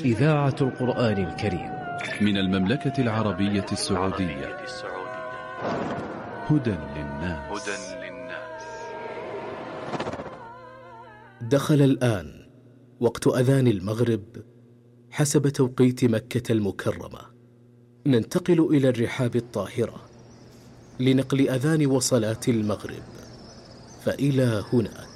إذاعة القرآن الكريم من المملكة العربية السعودية. هدى للناس. دخل الآن وقت أذان المغرب حسب توقيت مكة المكرمة. ننتقل إلى الرحاب الطاهرة لنقل أذان وصلاة المغرب، فإلى هناك.